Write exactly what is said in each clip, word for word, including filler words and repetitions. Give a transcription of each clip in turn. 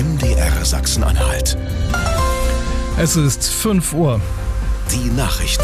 M D R Sachsen-Anhalt. Es ist fünf Uhr. Die Nachrichten.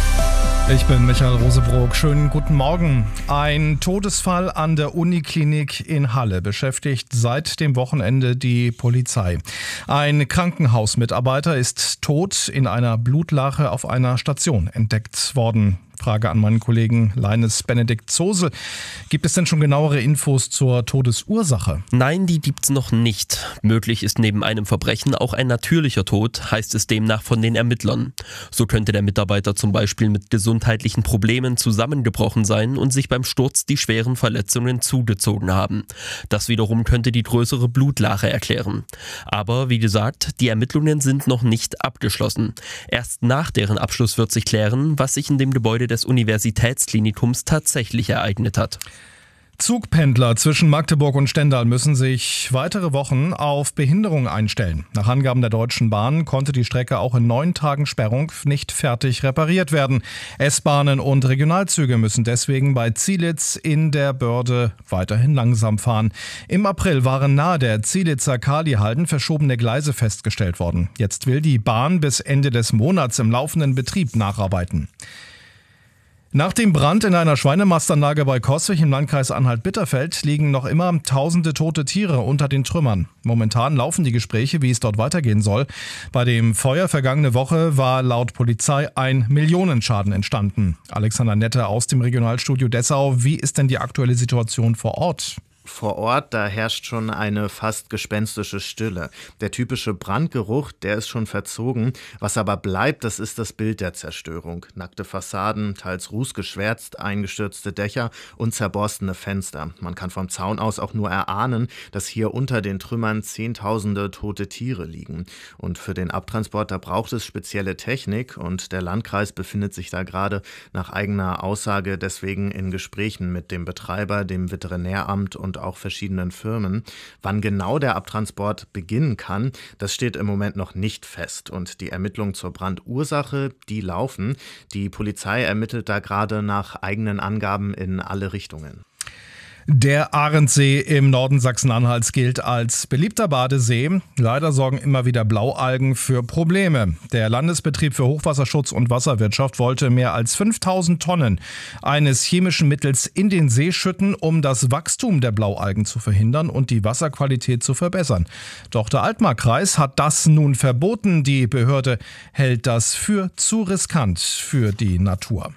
Ich bin Michael Rosebrock. Schönen guten Morgen. Ein Todesfall an der Uniklinik in Halle beschäftigt seit dem Wochenende die Polizei. Ein Krankenhausmitarbeiter ist tot in einer Blutlache auf einer Station entdeckt worden. Frage an meinen Kollegen Leines Benedikt Zosel. Gibt es denn schon genauere Infos zur Todesursache? Nein, die gibt's noch nicht. Möglich ist neben einem Verbrechen auch ein natürlicher Tod, heißt es demnach von den Ermittlern. So könnte der Mitarbeiter zum Beispiel mit gesundheitlichen Problemen zusammengebrochen sein und sich beim Sturz die schweren Verletzungen zugezogen haben. Das wiederum könnte die größere Blutlache erklären. Aber wie gesagt, die Ermittlungen sind noch nicht abgeschlossen. Erst nach deren Abschluss wird sich klären, was sich in dem Gebäude des Universitätsklinikums tatsächlich ereignet hat. Zugpendler zwischen Magdeburg und Stendal müssen sich weitere Wochen auf Behinderung einstellen. Nach Angaben der Deutschen Bahn konnte die Strecke auch in neun Tagen Sperrung nicht fertig repariert werden. S-Bahnen und Regionalzüge müssen deswegen bei Zielitz in der Börde weiterhin langsam fahren. Im April waren nahe der Zielitzer Kalihalden verschobene Gleise festgestellt worden. Jetzt will die Bahn bis Ende des Monats im laufenden Betrieb nacharbeiten. Nach dem Brand in einer Schweinemasternlage bei Coswig im Landkreis Anhalt-Bitterfeld liegen noch immer tausende tote Tiere unter den Trümmern. Momentan laufen die Gespräche, wie es dort weitergehen soll. Bei dem Feuer vergangene Woche war laut Polizei ein Millionenschaden entstanden. Alexander Nette aus dem Regionalstudio Dessau. Wie ist denn die aktuelle Situation vor Ort? Vor Ort, da herrscht schon eine fast gespenstische Stille. Der typische Brandgeruch, der ist schon verzogen. Was aber bleibt, das ist das Bild der Zerstörung. Nackte Fassaden, teils rußgeschwärzt, eingestürzte Dächer und zerborstene Fenster. Man kann vom Zaun aus auch nur erahnen, dass hier unter den Trümmern Zehntausende tote Tiere liegen. Und für den Abtransport, da braucht es spezielle Technik. Und der Landkreis befindet sich da gerade nach eigener Aussage deswegen in Gesprächen mit dem Betreiber, dem Veterinäramt und auch verschiedenen Firmen. Wann genau der Abtransport beginnen kann, das steht im Moment noch nicht fest. Und die Ermittlungen zur Brandursache, die laufen. Die Polizei ermittelt da gerade nach eigenen Angaben in alle Richtungen. Der Arendsee im Norden Sachsen-Anhalts gilt als beliebter Badesee. Leider sorgen immer wieder Blaualgen für Probleme. Der Landesbetrieb für Hochwasserschutz und Wasserwirtschaft wollte mehr als fünftausend Tonnen eines chemischen Mittels in den See schütten, um das Wachstum der Blaualgen zu verhindern und die Wasserqualität zu verbessern. Doch der Altmark-Kreis hat das nun verboten. Die Behörde hält das für zu riskant für die Natur.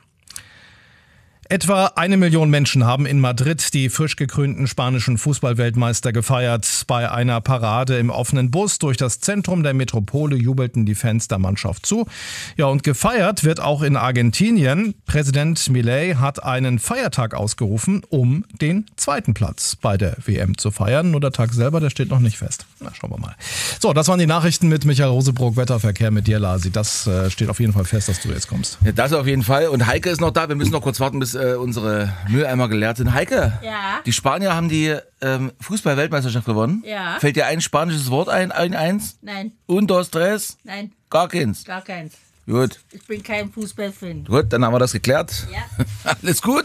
Etwa eine Million Menschen haben in Madrid die frisch gekrönten spanischen Fußballweltmeister gefeiert. Bei einer Parade im offenen Bus durch das Zentrum der Metropole jubelten die Fans der Mannschaft zu. Ja, und gefeiert wird auch in Argentinien. Präsident Milei hat einen Feiertag ausgerufen, um den zweiten Platz bei der W M zu feiern. Nur der Tag selber, der steht noch nicht fest. Na, schauen wir mal. So, das waren die Nachrichten mit Michael Rosebrock, Wetterverkehr mit dir, Lasi. Das äh, steht auf jeden Fall fest, dass du jetzt kommst. Ja, das auf jeden Fall. Und Heike ist noch da. Wir müssen noch kurz warten, bis äh, unsere Mülleimer geleert sind. Heike, ja. Die Spanier haben die ähm, Fußball-Weltmeisterschaft gewonnen. Ja. Fällt dir ein spanisches Wort ein? Ein, eins? Nein. Un, dos, tres? Nein. Gar keins? Gar keins. Gut. Ich bin kein Fußballfan. Gut, dann haben wir das geklärt. Ja. Alles gut.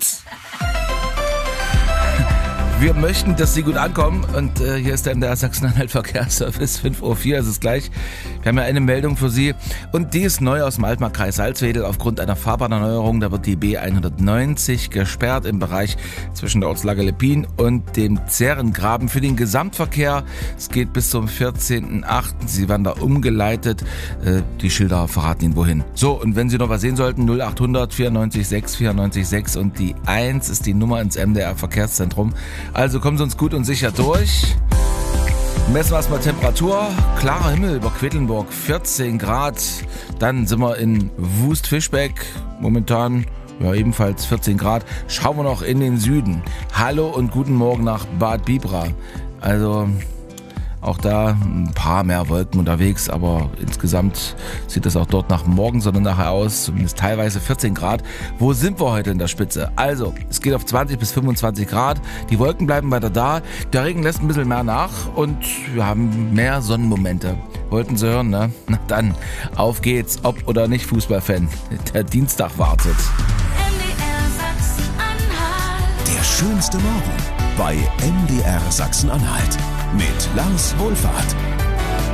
Wir möchten, dass Sie gut ankommen und äh, hier ist dann der Sachsen-Anhalt Verkehrsservice, fünf Uhr vier ist es gleich. Wir haben ja eine Meldung für Sie und die ist neu aus dem Altmark-Kreis Salzwedel. Aufgrund einer Fahrbahnerneuerung, da wird die B hundertneunzig gesperrt im Bereich zwischen der Ortslage Leppin und dem Zährengraben für den Gesamtverkehr. Es geht bis zum vierzehnten achten Sie werden da umgeleitet. Äh, die Schilder verraten Ihnen wohin. So, und wenn Sie noch was sehen sollten, null achthundert vierundneunzig sechs vierundneunzig sechs und die eins ist die Nummer ins M D R Verkehrszentrum. Also kommen Sie uns gut und sicher durch. Messen wir erstmal Temperatur. Klarer Himmel über Quedlinburg, vierzehn Grad. Dann sind wir in Wust-Fischbeck. Momentan ja, ebenfalls vierzehn Grad. Schauen wir noch in den Süden. Hallo und guten Morgen nach Bad Bibra. Also auch da ein paar mehr Wolken unterwegs, aber insgesamt sieht das auch dort nach Morgensonne nachher aus, zumindest teilweise vierzehn Grad. Wo sind wir heute in der Spitze? Also, es geht auf zwanzig bis fünfundzwanzig Grad, die Wolken bleiben weiter da, der Regen lässt ein bisschen mehr nach und wir haben mehr Sonnenmomente. Wollten Sie hören, ne? Na dann, auf geht's, ob oder nicht Fußballfan. Der Dienstag wartet. M D R Sachsen-Anhalt. Der schönste Morgen bei M D R Sachsen-Anhalt mit Lars Wohlfahrt.